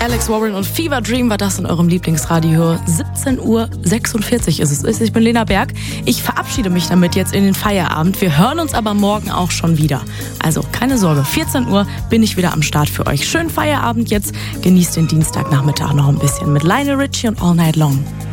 Alex Warren und Fever Dream war das in eurem Lieblingsradio. 17:46 Uhr ist es. Ich bin Lena Berg. Ich verabschiede mich damit jetzt in den Feierabend. Wir hören uns aber morgen auch schon wieder. Also keine Sorge, 14 Uhr bin ich wieder am Start für euch. Schönen Feierabend jetzt. Genießt den Dienstagnachmittag noch ein bisschen mit Lionel Richie und All Night Long.